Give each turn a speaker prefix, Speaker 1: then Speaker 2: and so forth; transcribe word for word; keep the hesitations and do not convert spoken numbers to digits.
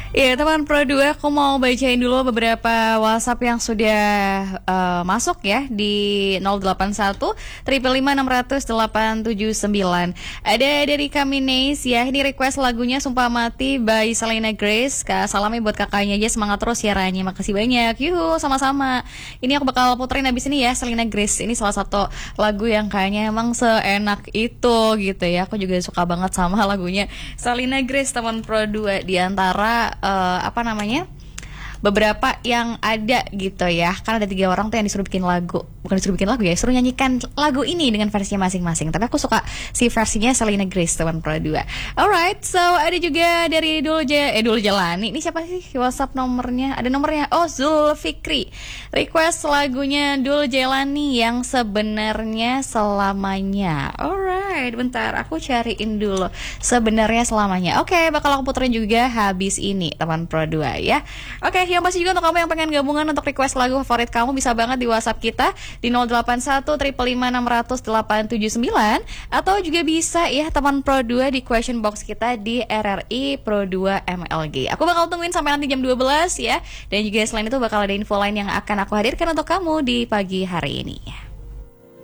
Speaker 1: Iya teman Pro dua, aku mau bacain dulu beberapa WhatsApp yang sudah uh, masuk ya di nol delapan satu lima lima enam nol nol delapan tujuh sembilan. Ada dari Kamines ya, ini request lagunya Sumpah Mati by Selena Grace. Kak, salamnya buat kakaknya aja, semangat terus ya Rani. Makasih banyak. Yuhu, sama-sama. Ini aku bakal puterin abis ini ya, Selena Grace. Ini salah satu lagu yang kayaknya emang seenak itu gitu ya. Aku juga suka banget sama lagunya Selena Grace teman Pro dua, di antara uh, apa namanya beberapa yang ada gitu ya. Kan ada tiga orang tuh yang disuruh bikin lagu, bukan disuruh bikin lagu ya, suruh nyanyikan lagu ini dengan versinya masing-masing. Tapi aku suka si versinya Selena Grace teman Pro dua. Alright, so ada juga dari Dul J eh Dul Jalani. Ini siapa sih WhatsApp nomornya? Ada nomornya. Oh, Zulfikri. Request lagunya Dul Jalani yang sebenarnya selamanya. Alright, bentar aku cariin dulu. Sebenarnya selamanya. Oke, okay, bakal aku puterin juga habis ini teman Pro dua ya. Oke, okay, yang pasti juga untuk kamu yang pengen gabungan untuk request lagu favorit kamu, bisa banget di WhatsApp kita di nol delapan satu lima lima enam nol nol delapan tujuh sembilan, atau juga bisa ya teman Pro dua di question box kita di R R I Pro dua M L G. Aku bakal tungguin sampai nanti jam dua belas ya. Dan juga selain itu bakal ada info lain yang akan aku hadirkan untuk kamu di pagi hari ini.